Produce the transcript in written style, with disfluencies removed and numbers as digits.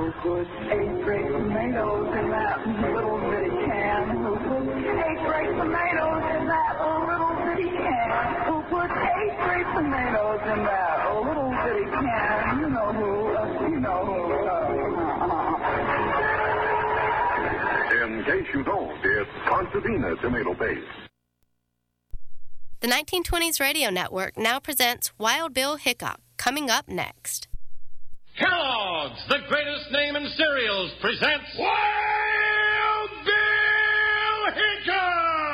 Who put 8 great tomatoes in that little bitty can? Who put 8 great tomatoes in that little bitty can? Who put 8 great tomatoes in that little bitty can? You know who. In case you don't, it's Concertina tomato paste. The 1920s Radio Network now presents Wild Bill Hickok, coming up next. Kellogg's, the greatest name in cereals, presents Wild Bill Hickok!